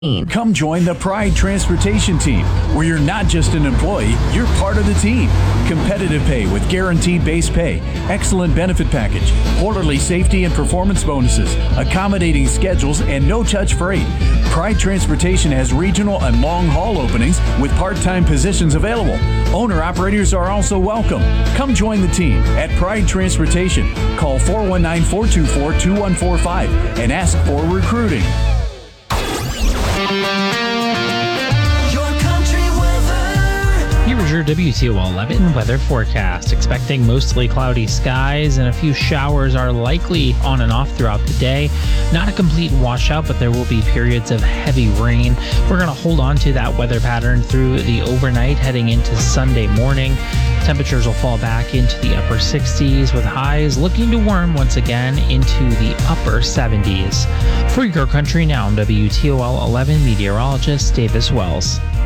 Come join the Pride Transportation Team, where you're not just an employee, you're part of the team. Competitive pay with guaranteed base pay, excellent benefit package, quarterly safety and performance bonuses, accommodating schedules, and no-touch freight. Pride Transportation has regional and long-haul openings with part-time positions available. Owner-operators are also welcome. Come join the team at Pride Transportation. Call 419-424-2145 and ask for recruiting. Here's your WTOL 11 weather forecast. Expecting mostly cloudy skies and a few showers are likely on and off throughout the day. Not a complete washout, but there will be periods of heavy rain. We're going to hold on to that weather pattern through the overnight heading into Sunday morning. Temperatures will fall back into the upper 60s with highs looking to warm once again into the upper 70s. For your country now, I'm WTOL 11 meteorologist Davis Wells.